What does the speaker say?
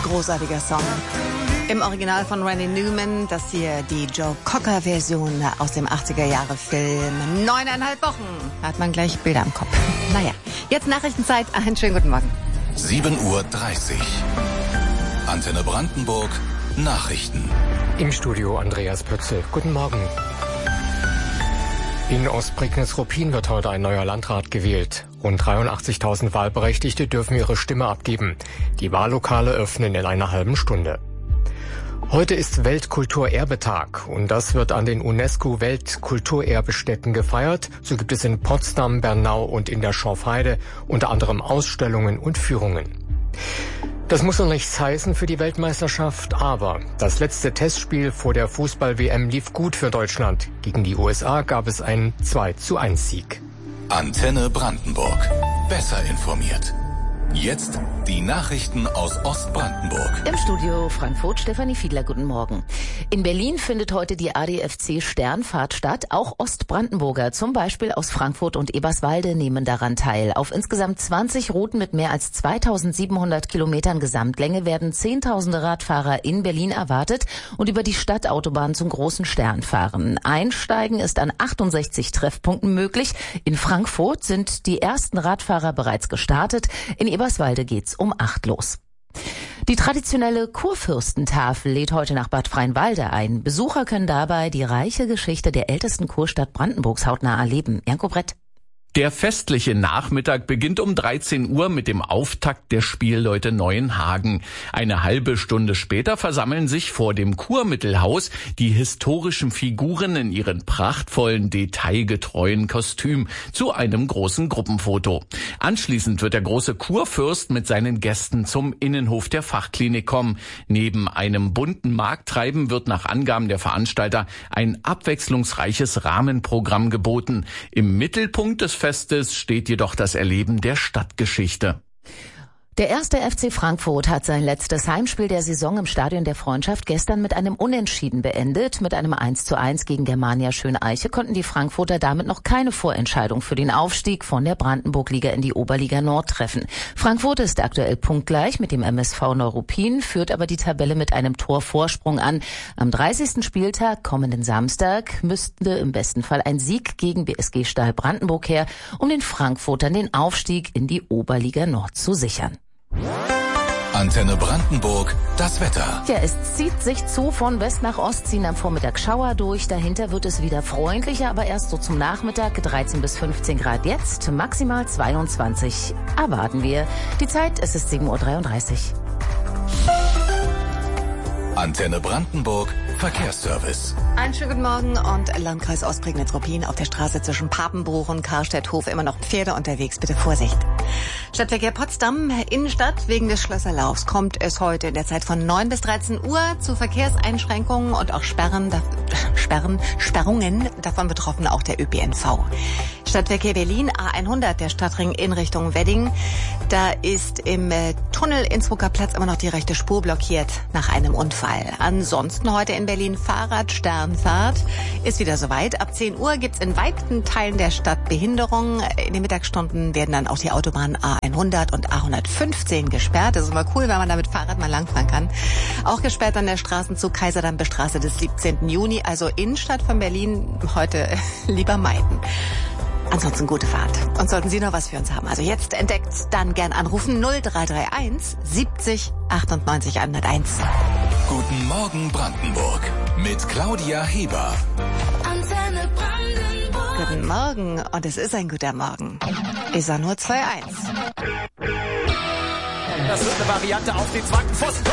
großartiger Song. Im Original von Randy Newman, das hier die Joe Cocker-Version aus dem 80er-Jahre-Film. 9,5 Wochen. Da hat man gleich Bilder im Kopf. Naja, jetzt Nachrichtenzeit. Einen schönen guten Morgen. 7:30 Uhr. Antenne Brandenburg. Nachrichten. Im Studio Andreas Pötzl. Guten Morgen. In Ostprignitz-Ruppin wird heute ein neuer Landrat gewählt. Rund 83.000 Wahlberechtigte dürfen ihre Stimme abgeben. Die Wahllokale öffnen in einer halben Stunde. Heute ist Weltkulturerbetag und das wird an den UNESCO-Weltkulturerbestätten gefeiert. So gibt es in Potsdam, Bernau und in der Schorfheide unter anderem Ausstellungen und Führungen. Das muss noch nichts heißen für die Weltmeisterschaft, aber das letzte Testspiel vor der Fußball-WM lief gut für Deutschland. Gegen die USA gab es einen 2:1-Sieg. Antenne Brandenburg. Besser informiert. Jetzt die Nachrichten aus Ostbrandenburg. Im Studio Frankfurt, Stefanie Fiedler, guten Morgen. In Berlin findet heute die ADFC Sternfahrt statt. Auch Ostbrandenburger, zum Beispiel aus Frankfurt und Eberswalde, nehmen daran teil. Auf insgesamt 20 Routen mit mehr als 2700 Kilometern Gesamtlänge werden Zehntausende Radfahrer in Berlin erwartet und über die Stadtautobahn zum Großen Stern fahren. Einsteigen ist an 68 Treffpunkten möglich. In Frankfurt sind die ersten Radfahrer bereits gestartet. In Eberswalde geht's um 8 los. Die traditionelle Kurfürstentafel lädt heute nach Bad Freienwalde ein. Besucher können dabei die reiche Geschichte der ältesten Kurstadt Brandenburgs hautnah erleben. Janko Brett. Der festliche Nachmittag beginnt um 13 Uhr mit dem Auftakt der Spielleute Neuenhagen. Eine halbe Stunde später versammeln sich vor dem Kurmittelhaus die historischen Figuren in ihren prachtvollen, detailgetreuen Kostümen zu einem großen Gruppenfoto. Anschließend wird der große Kurfürst mit seinen Gästen zum Innenhof der Fachklinik kommen. Neben einem bunten Markttreiben wird nach Angaben der Veranstalter ein abwechslungsreiches Rahmenprogramm geboten. Im Mittelpunkt des Festes steht jedoch das Erleben der Stadtgeschichte. Der erste FC Frankfurt hat sein letztes Heimspiel der Saison im Stadion der Freundschaft gestern mit einem Unentschieden beendet. Mit einem 1:1 gegen Germania Schöneiche konnten die Frankfurter damit noch keine Vorentscheidung für den Aufstieg von der Brandenburg-Liga in die Oberliga Nord treffen. Frankfurt ist aktuell punktgleich mit dem MSV Neuruppin, führt aber die Tabelle mit einem Torvorsprung an. Am 30. Spieltag, kommenden Samstag, müsste im besten Fall ein Sieg gegen BSG Stahl Brandenburg her, um den Frankfurtern den Aufstieg in die Oberliga Nord zu sichern. Antenne Brandenburg, das Wetter. Ja, es zieht sich zu, von West nach Ost ziehen am Vormittag Schauer durch. Dahinter wird es wieder freundlicher, aber erst so zum Nachmittag 13 bis 15 Grad jetzt, maximal 22 erwarten wir. Die Zeit, es ist 7:33 Uhr. Antenne Brandenburg, Verkehrsservice. Einen schönen guten Morgen und Landkreis Ostprignitz-Ruppin auf der Straße zwischen Papenbruch und Karstädthof immer noch Pferde unterwegs. Bitte Vorsicht. Stadtverkehr Potsdam, Innenstadt, wegen des Schlösserlaufs kommt es heute in der Zeit von 9 bis 13 Uhr zu Verkehrseinschränkungen und auch Sperrungen, davon betroffen auch der ÖPNV. Stadtverkehr Berlin, A100, der Stadtring in Richtung Wedding. Da ist im Tunnel Innsbrucker Platz immer noch die rechte Spur blockiert nach einem Unfall. Ansonsten heute in Berlin Fahrradsternfahrt. Ist wieder soweit. Ab 10 Uhr gibt's in weiten Teilen der Stadt Behinderung. In den Mittagsstunden werden dann auch die Autobahnen A100 und A115 gesperrt. Das ist immer cool, wenn man da mit Fahrrad mal langfahren kann. Auch gesperrt an der Straßenzug Kaiserdamm-Straße des 17. Juni. Also Innenstadt von Berlin heute lieber meiden. Ansonsten gute Fahrt. Und sollten Sie noch was für uns haben, also jetzt entdeckt, dann gern anrufen 0331 70 98 101. Guten Morgen Brandenburg mit Claudia Heber. Antenne Brandenburg. Guten Morgen und es ist ein guter Morgen. Ist er nur 2:1. Das wird eine Variante auf den zweiten Pfosten.